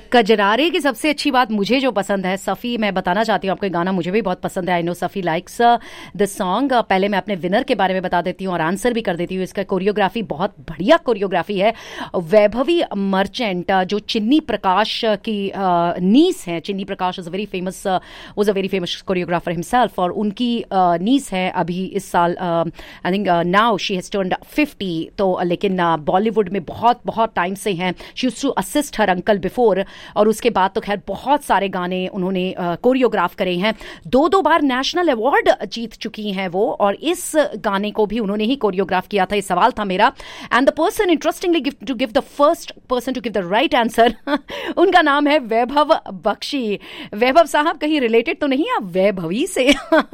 कजरारे की सबसे अच्छी बात मुझे जो पसंद है, सफ़ी, मैं बताना चाहती हूँ आपको, ये गाना मुझे भी बहुत पसंद है। I know Safi likes this song. पहले मैं अपने विनर के बारे में बता देती हूँ और आंसर भी कर देती हूँ। इसका कोरियोग्राफी बहुत बढ़िया कोरियोग्राफी है। वैभवी मर्चेंट जो चिन्नी प्रकाश की नीस है, चिन्नी प्रकाश was a very famous choreographer himself, और उनकी नीस है अभी इस साल, I think now she has turned 50। तो लेकिन बॉलीवुड में बहुत बहुत टाइम से हैं। She used to assist her uncle before, और उसके बाद तो खैर बहुत सारे गाने उन्होंने कोरियोग्राफ करे हैं। 2 बार नेशनल अवार्ड जीत चुकी हैं वो, और इस गाने को भी उन्होंने ही कोरियोग्राफ किया था। ये सवाल था मेरा, and the person interestingly to give the first person to give the right answer उनका नाम है वैभव बख्शी। वैभव साहब कहीं रिलेटेड तो नहीं आप वैभवी से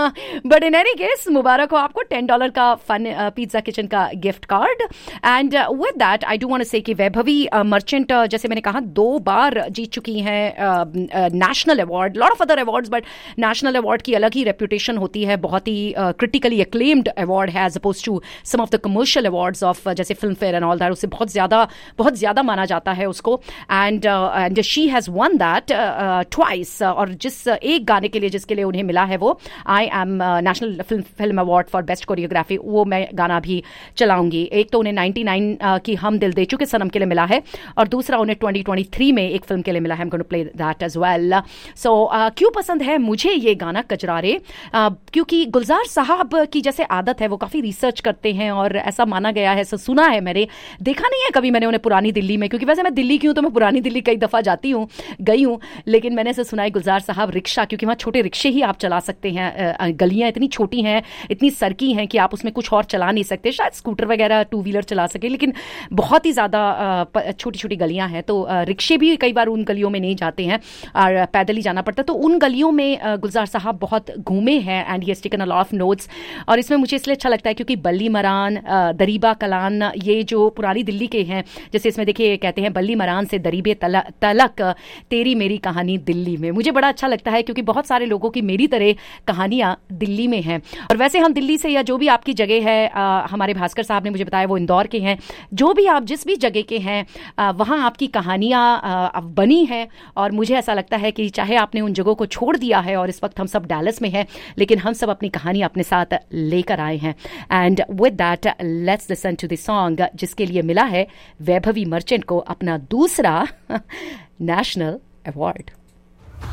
बट इन एनी केस मुबारक हो आपको $10 का फन पिज्जा किचन का gift card. And with that I do want to से कि वैभवी मर्चेंट जैसे मैंने कहा 2 बार जीत चुकी हैं national award, lot of other awards, but national award की अलग ही रेपुटेशन होती है, बहुत ही क्रिटिकली एक्लेम्ड अवार्ड है as oppose to some of the commercial awards of जैसे film fair and all that, उससे बहुत ज़्यादा माना जाता है उसको। And she has one that twice, और जिस एक गाने के लिए जिसके लिए उन्हें मिला है वो I am national film award for best choreography, वो मैं गाना भी चलाऊंगी। एक तो उन्हें 99 की हम दिल दे चुके सनम के लिए मिला है, और दूसरा उन्हें 2023 में एक फिल्म के लिए मिला है। I'm going to play that as well. So क्यों पसंद है मुझे ये गाना कजरारे? क्योंकि गुलजार साहब की जैसे आदत है, वो काफ़ी रिसर्च करते हैं, और ऐसा माना गया है, ऐसा सुना है, मैंने देखा नहीं है कभी मैंने उन्हें पुरानी दिल्ली में, क्योंकि वैसे मैं दिल्ली की हूँ तो मैं पुरानी दिल्ली कई दफ़ा गई हूँ, लेकिन मैंने ऐसे सुना है गुलजार साहब रिक्शा, क्योंकि वहाँ छोटे रिक्शे ही आप चला सकते हैं, गलियाँ इतनी छोटी हैं, इतनी सरकी हैं कि आप उसमें कुछ और चला नहीं सकते, शायद स्कूटर वगैरह 2 व्हीलर चला सके, लेकिन बहुत ही ज़्यादा छोटी छोटी गलियाँ हैं, तो रिक्शे भी कई बार उन गलियों में नहीं जाते हैं और पैदल ही जाना पड़ता है। तो उन गलियों में गुलजार साहब बहुत घूमे हैं, and he has taken a lot of notes. और इसमें मुझे इसलिए अच्छा लगता है क्योंकि बल्ली मरान, दरीबा कलान, ये जो पुरानी दिल्ली के हैं, जैसे इसमें देखिए कहते हैं बल्ली मरान से दरीबे तलक तेरी मेरी कहानी दिल्ली में, मुझे बड़ा अच्छा लगता है क्योंकि बहुत सारे लोगों की मेरी तरह कहानियाँ दिल्ली में हैं। और वैसे हम दिल्ली से या जो भी आपकी जगह है, हमारे भास्कर साहब ने मुझे बताया वो इंदौर के हैं, जो भी आप जिस भी जगह के हैं वहाँ आपकी कहानियाँ बनी हैं। और मुझे ऐसा लगता है कि चाहे आपने उन जगहों को छोड़ दिया है और इस वक्त हम सब डैलस में हैं, लेकिन हम सब अपनी कहानियाँ अपने साथ लेकर आए हैं। And with that let's listen to the song जिसके लिए मिला है वैभवी मर्चेंट को अपना दूसरा नेशनल अवार्ड।